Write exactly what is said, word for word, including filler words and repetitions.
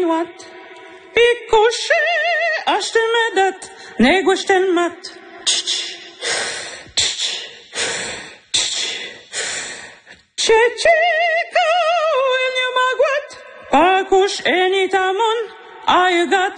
wat. Picouche, aștemedat, negușten mat. Cecica, el magwat, pacuș enitamon, ai gat